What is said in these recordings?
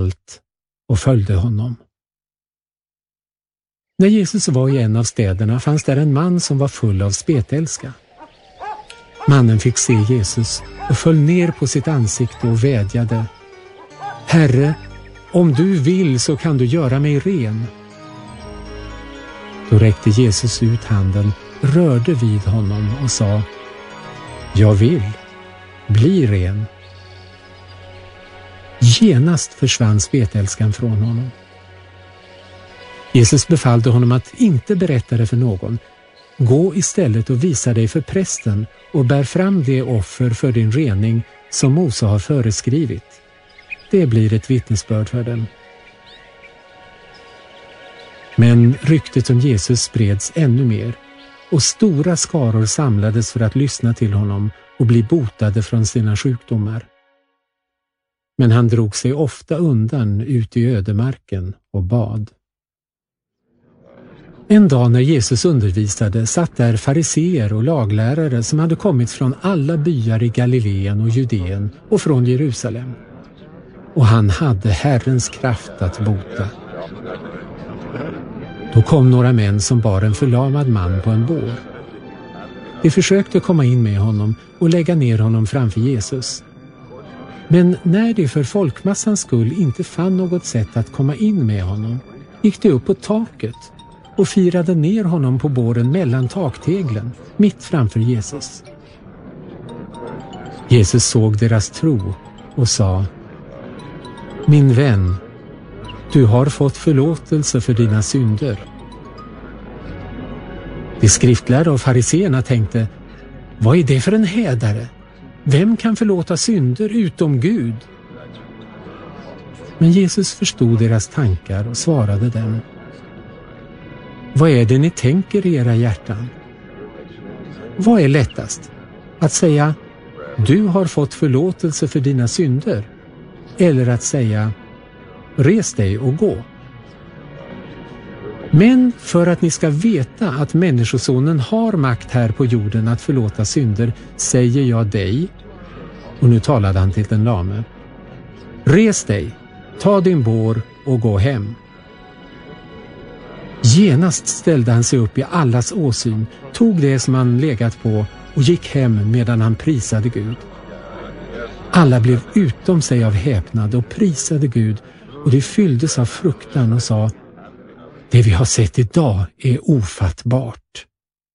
allt och följde honom. När Jesus var i en av städerna fanns där en man som var full av spetälska. Mannen fick se Jesus och föll ner på sitt ansikte och vädjade: Herre, om du vill så kan du göra mig ren. Då räckte Jesus ut handen, rörde vid honom och sa: Jag vill, bli ren. Genast försvann spetälskan från honom. Jesus befallde honom att inte berätta det för någon. Gå istället och visa dig för prästen och bär fram det offer för din rening som Mose har föreskrivit. Det blir ett vittnesbörd för dem. Men ryktet om Jesus spreds ännu mer och stora skaror samlades för att lyssna till honom och bli botade från sina sjukdomar. Men han drog sig ofta undan ut i ödemarken och bad. En dag när Jesus undervisade satt där fariseer och laglärare som hade kommit från alla byar i Galileen och Judeen och från Jerusalem. Och han hade Herrens kraft att bota. Då kom några män som bar en förlamad man på en bår. De försökte komma in med honom och lägga ner honom framför Jesus. Men när de för folkmassans skull inte fann något sätt att komma in med honom, gick de upp på taket och firade ner honom på båren mellan takteglen, mitt framför Jesus. Jesus såg deras tro och sa: Min vän, du har fått förlåtelse för dina synder. De skriftlärda och fariseerna tänkte: Vad är det för en hädare? Vem kan förlåta synder utom Gud? Men Jesus förstod deras tankar och svarade dem: Vad är det ni tänker i era hjärtan? Vad är lättast? Att säga: Du har fått förlåtelse för dina synder, eller att säga: Res dig och gå. Men för att ni ska veta att Människosonen har makt här på jorden att förlåta synder, säger jag dig, och nu talade han till den lame: Res dig, ta din bår och gå hem. Genast ställde han sig upp i allas åsyn, tog det som han legat på och gick hem medan han prisade Gud. Alla blev utom sig av häpnad och prisade Gud, och de fylldes av fruktan och sa: Det vi har sett idag är ofattbart.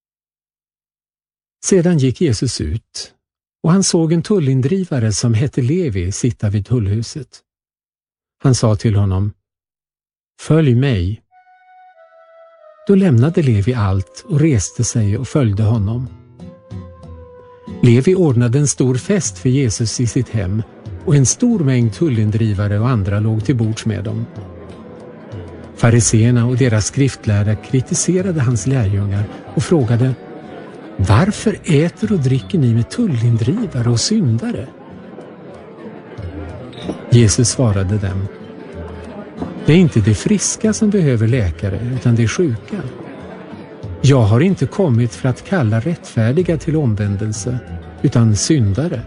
Sedan gick Jesus ut, och han såg en tullindrivare som hette Levi sitta vid tullhuset. Han sa till honom: Följ mig. Då lämnade Levi allt och reste sig och följde honom. Levi ordnade en stor fest för Jesus i sitt hem, och en stor mängd tullindrivare och andra låg till bords med dem. Fariseerna och deras skriftlärare kritiserade hans lärjungar och frågade: Varför äter och dricker ni med tullindrivare och syndare? Jesus svarade dem: Det är inte de friska som behöver läkare, utan de sjuka. Jag har inte kommit för att kalla rättfärdiga till omvändelse, utan syndare.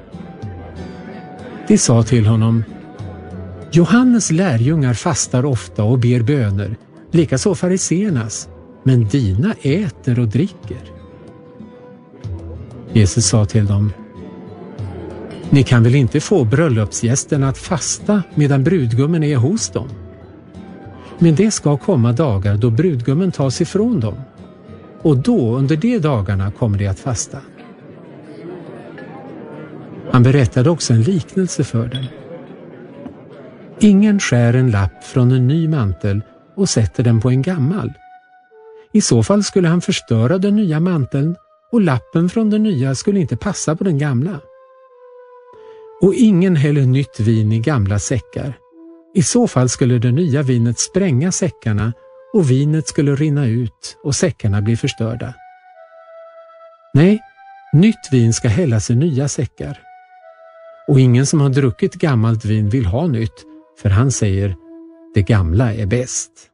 De sa till honom: Johannes lärjungar fastar ofta och ber böner, likaså fariseernas, men dina äter och dricker. Jesus sa till dem: Ni kan väl inte få bröllopsgästerna att fasta medan brudgummen är hos dem? Men det ska komma dagar då brudgummen tas ifrån dem, och då under de dagarna kommer de att fasta. Han berättade också en liknelse för dem. Ingen skär en lapp från en ny mantel och sätter den på en gammal. I så fall skulle han förstöra den nya manteln, och lappen från den nya skulle inte passa på den gamla. Och ingen häller nytt vin i gamla säckar. I så fall skulle det nya vinet spränga säckarna, och vinet skulle rinna ut och säckarna bli förstörda. Nej, nytt vin ska hällas i nya säckar. Och ingen som har druckit gammalt vin vill ha nytt, för han säger: det gamla är bäst.